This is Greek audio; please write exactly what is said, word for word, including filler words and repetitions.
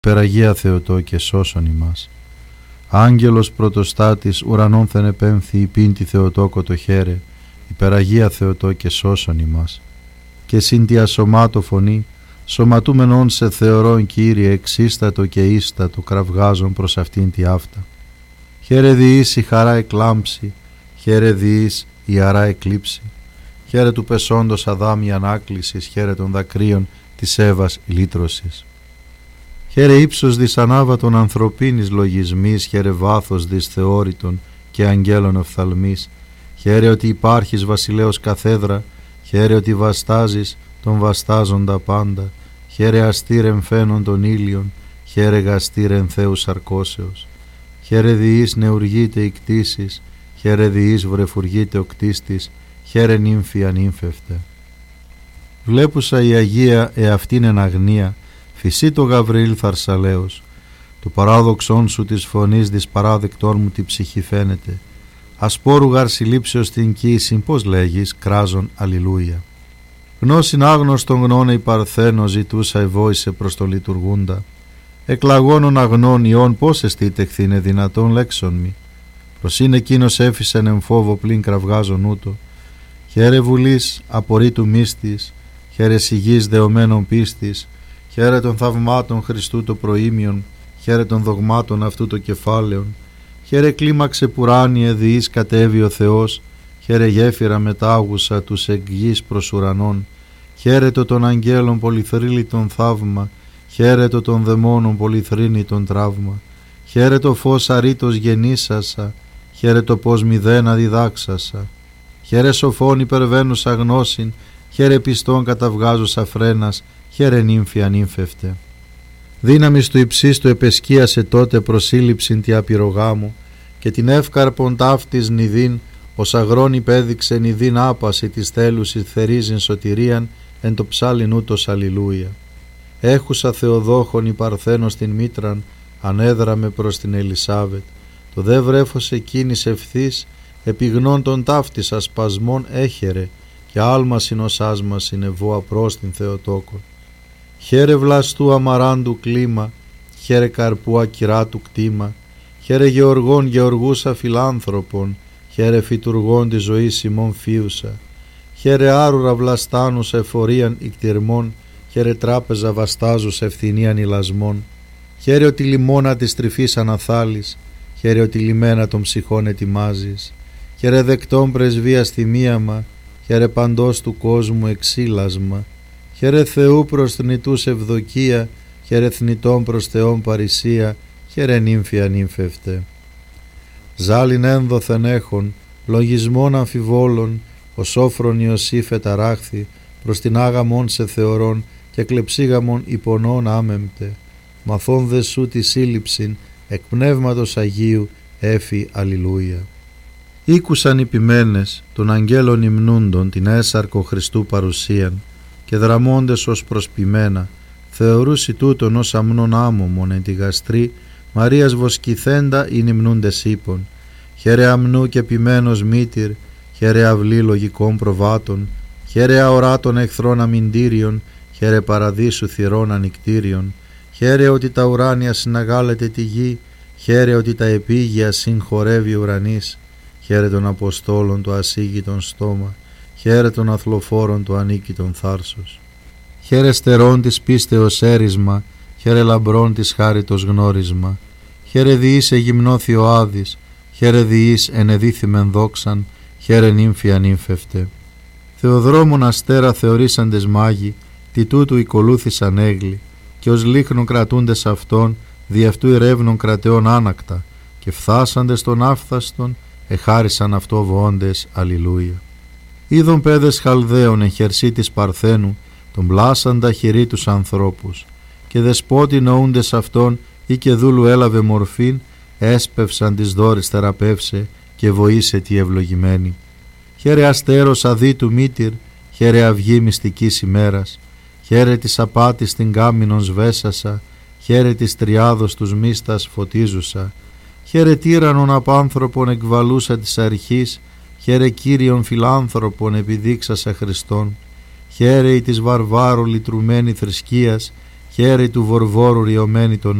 Υπεραγία Θεοτό και σώσον ημάς. Άγγελος πρωτοστάτης ουρανών θενεπέμφθη υπήντη Θεοτόκο το χαίρε, υπεραγία Θεοτό και σώσον ημάς. Και συν τη ασωμάτω φωνή, σωματούμενον σε θεωρών Κύριε εξίστατο και ίστατο κραυγάζον προς αυτήν τη αυτά. Χαίρε διείς η χαρά εκλάμψη, χαίρε διείς η αρά εκλείψη, χαίρε του πεσόντος Αδάμ η ανάκλησης, χαίρε των δακρύων της Εύας η λύτρωσης. Χαίρε ύψος δις ανάβατον ανθρωπίνης λογισμής, χαίρε βάθος δις θεώρητον και αγγέλων οφθαλμής, χαίρε ότι υπάρχεις βασιλέως καθέδρα, χαίρε ότι βαστάζεις τον βαστάζοντα πάντα, χαίρε αστήρεν φαίνον των ήλιων, χαίρε γαστήρεν Θεού σαρκώσεως, χαίρε διείς νεουργείται η κτήσης, χαίρε διείς βρεφουργείται ο κτίστης, χαίρε νύμφη ανύμφευτε. Βλέπουσα η Αγία εαυτήν εν αγνία, φυσί το Γαβριήλ θαρσαλέως, του παράδοξόν σου της φωνής δις παράδεκτόν μου τη ψυχή φαίνεται, ασπόρου γαρσιλήψεως την κοίησιν πώς λέγεις κράζον αλληλούια. Γνώσιν άγνωστον γνώνε η παρθένο ζητούσα ευόησε προς το λειτουργούντα, εκλαγώνων αγνών ιών πώς εστί χθήνε δυνατόν λέξον μη, προς είναι εκείνος έφυσεν εν φόβο πλην κραυγάζον ούτω, χαίρε βουλής απορρίτου μύστης, χαίρε σιγής δεωμένων πίστης, χαίρε των θαυμάτων Χριστού το προήμιον, χαίρε των δογμάτων αυτού το κεφάλαιον, χαίρε κλίμαξε πουράνιε διείς κατέβη ο Θεός, χαίρε γέφυρα μετάγουσα τους εκ γης προς ουρανών, χαίρετο των αγγέλων πολυθρύλιτον θαύμα, χαίρετο των δαιμόνων πολυθρύνητον τραύμα, χαίρετο φως αρήτως γεννήσασα, χαίρετο πως μηδένα διδάξασα, χαίρε σοφών υπερβαίνουσα γνώσιν, χαίρε πιστών καταβγάζουσα φρένας, χαίρε νύμφη ανύμφευτε. Δύναμις του υψίστου επεσκίασε τότε προσύλληψην τη απειρογάμου και την εύκαρπον ταύτης νηδίν ως αγρόν υπέδειξε νηδίν άπαση της θέλουσης θερίζειν σωτηρίαν εν το ψάλιν ούτως αλληλούια. Έχουσα Θεοδόχον η παρθένος την μήτραν ανέδραμε προς την Ελισάβετ, το δε βρέφος εκείνης ευθύς επιγνών των ταύτης ασπασμών έχερε και άλμα συνοσάσμα συνεβώ απρός την Θεοτόκον. Χαίρε βλαστού αμαράντου κλίμα, χαίρε καρπού ακυράτου κτήμα, χαίρε γεωργών γεωργούσα φιλάνθρωπων, χαίρε φυτουργών τη ζωή ημών φίουσα, χαίρε άρουρα βλαστάνουσα εφορίαν ικτυρμών, χαίρε τράπεζα βαστάζουσα ευθυνίαν ηλασμών, χαίρε ότι λιμώνα της τρυφής αναθάλεις, χαίρε ότι λιμένα των ψυχών ετοιμάζεις, χαίρε δεκτών πρεσβείας θυμίαμα, χαίρε παντός του κόσμου εξήλασμα, χαίρε Θεού προς θνητούς ευδοκία, χαίρε θνητών προς Θεόν παρησία, χαίρε νύμφη ανύμφευτε. Ζάλιν ένδοθεν έχων, λογισμών αμφιβόλων, ο σόφρον Ιωσήφ εταράχθη, προς την άγαμον σε θεωρών και κλεψίγαμον υπονών άμεμπτε, μαθών δε σου τη σύλληψην, εκ πνεύματος Αγίου έφη αλληλούια. Ήκουσαν οι ποιμένες των αγγέλων υμνούντων την έσαρκο Χριστού παρουσίαν και δραμώντες ως προσποιμένα, θεωρούσι τούτον ως αμνών άμωμον εν τη γαστρή Μαρίας βοσκηθέντα ειν υμνούντες ύπων, χαίρε αμνού και ποιμένος μήτυρ, χαίρε αυλή λογικών προβάτων, χαίρε αοράτων εχθρών αμυντήριων, χαίρε παραδείσου θυρών ανικτήριων, χαίρε ότι τα ουράνια συναγάλεται τη γη, χαίρε ότι τα επίγεια συγχωρεύει ουρανής, χαίρε των Αποστόλων το ασίγητον στόμα, χαίρε των αθλοφόρων το ανίκητον θάρσος. Χαίρε στερών της πίστεως έρισμα, χαίρε λαμπρών της χάριτος γνώρισμα, χαίρε διείς εγυμνώθη ο Άδης, χαίρε διείς ενεδίθημεν δόξαν, χαίρε νύμφη ανύμφευτε. Θεοδρόμων αστέρα θεωρήσαντες μάγοι, τι τούτου οικολούθησαν έγλοι, και ως λίχνον κρατούντες αυτών, δι' αυτού ερεύνων κρατεών άνακτα, και φθάσαντες των άφθαστον, εχάρισαν αυτό βοώντες αλληλούια. Είδον παιδες Χαλδαίων εν χερσί της Παρθένου, τον πλάσαντα χειρί τους ανθρώπους, και δεσπότη νοούντες αυτών, ή και δούλου έλαβε μορφήν, έσπευσαν της δόρης θεραπεύσε, και βοήσε τη ευλογημένη. Χαίρε αστέρος αδίτου μήτυρ, χαίρε αυγή μυστικής ημέρας, χαίρε της απάτης την κάμινον σβέσασα, χαίρε της τριάδος τους μίστας φωτίζουσα, χαίρε τύρανον απάνθρωπον εκβαλούσα της αρχής, χαίρε Κύριον φιλάνθρωπον επιδείξασα Χριστόν, χαίρε η της βαρβάρου λυτρουμένη θρησκείας, χέρι του βορβόρου ριωμένη τον